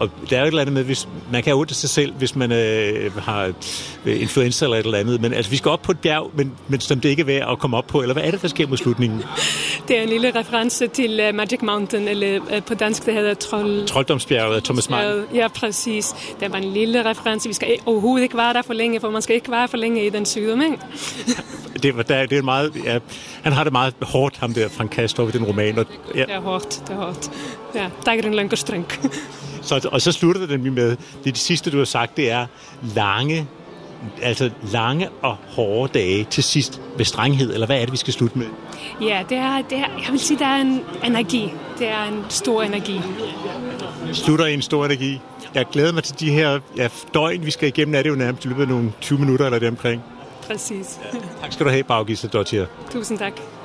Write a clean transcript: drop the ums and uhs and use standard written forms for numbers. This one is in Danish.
Og der er jo et eller andet med, hvis man kan have ondt af sig selv, hvis man har influenza eller et eller andet. Men altså, vi skal op på et bjerg, men som det ikke er værd at komme op på. Eller hvad er det, der sker mod slutningen? Det er en lille reference til Magic Mountain, eller på dansk det hedder Trolddomsbjerget af Thomas Mann. Ja, præcis. Det var en lille reference. Vi skal overhovedet ikke være der for længe, for man skal ikke være for længe i den sygdom, ikke? Det er meget, ja, han har det meget hårdt, ham der, Frank Kastrup, i den roman. Og, ja. Det er hårdt. Ja, dagen lang og streng. Og så slutter det med, det sidste, du har sagt, det er lange og hårde dage til sidst ved strenghed, eller hvad er det, vi skal slutte med? Ja, det er, jeg vil sige, der er en energi. Det er en stor energi. Slutter i en stor energi. Jeg glæder mig til de her døgn, vi skal igennem. Er det jo nærmest i løbet af nogle 20 minutter eller det omkring? Præcis. Ja. Tak skal du have, Baugi Sadottir. Tusind tak.